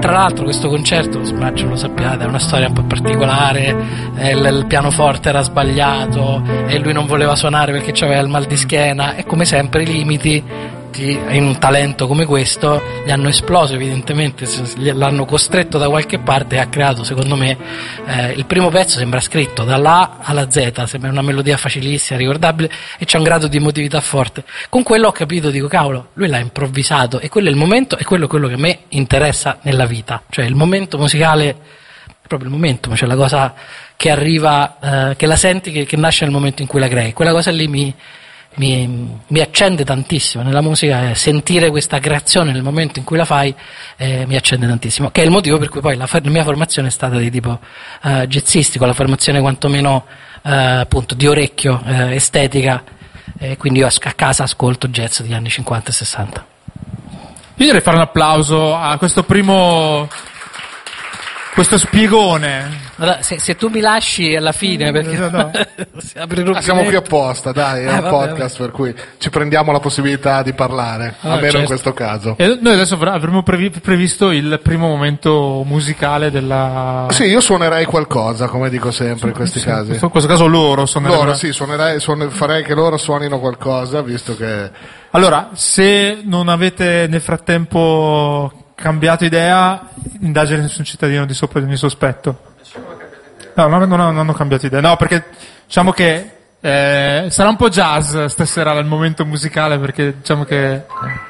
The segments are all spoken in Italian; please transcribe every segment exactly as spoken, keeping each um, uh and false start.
tra l'altro questo concerto, immagino lo sappiate, è una storia un po' particolare, eh, il, il pianoforte era sbagliato e lui non voleva suonare perché aveva il mal di schiena, e come sempre i limiti in un talento come questo gli hanno esploso, evidentemente l'hanno costretto da qualche parte e ha creato, secondo me, eh, il primo pezzo sembra scritto dall'A alla Z, sembra una melodia facilissima, ricordabile, e c'è un grado di emotività forte. Con quello ho capito, dico cavolo, lui l'ha improvvisato, e quello è il momento, e quello è quello che a me interessa nella vita, cioè il momento musicale, proprio il momento, cioè la cosa che arriva, eh, che la senti, che, che nasce nel momento in cui la crei, quella cosa lì mi Mi, mi accende tantissimo nella musica, eh, sentire questa creazione nel momento in cui la fai, eh, mi accende tantissimo, che è il motivo per cui poi la, la mia formazione è stata di tipo eh, jazzistico, la formazione quantomeno eh, appunto di orecchio, eh, estetica, eh, quindi io a, a casa ascolto jazz degli anni cinquanta e sessanta. Io direi fare un applauso a questo primo, questo spiegone. Allora, se, se tu mi lasci alla fine, perché no, no. ah, siamo qui apposta, dai, è eh, un vabbè, podcast vabbè. Per cui ci prendiamo la possibilità di parlare, ah, almeno certo. In questo caso. E noi adesso avremmo previ- previsto il primo momento musicale della... Sì, io suonerei qualcosa, come dico sempre in questi sì, casi. In questo caso loro suonerebbero. Loro, sì, suonerei, suoner- farei che loro suonino qualcosa, visto che... Allora, se non avete nel frattempo cambiato idea, indagine su un cittadino di sopra di ogni sospetto. No, non, non, non hanno cambiato idea. No, perché diciamo che eh, sarà un po' jazz stasera il momento musicale, perché diciamo che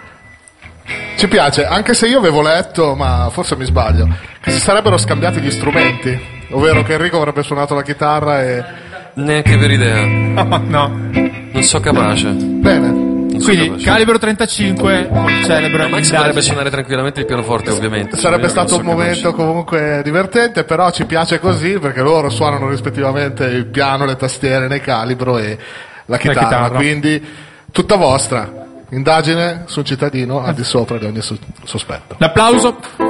ci piace, anche se io avevo letto, ma forse mi sbaglio, che si sarebbero scambiati gli strumenti, ovvero che Enrico avrebbe suonato la chitarra e... Neanche per idea. No, no. Non so capace. Bene. Quindi Calibro trentacinque celebra. Max potrebbe suonare tranquillamente il pianoforte, ovviamente. Sarebbe stato un momento comunque divertente, però ci piace così perché loro suonano rispettivamente il piano, le tastiere nei Calibro e la chitarra, la chitarra. Quindi tutta vostra. Indagine su un cittadino al di sopra di ogni sospetto. L'applauso.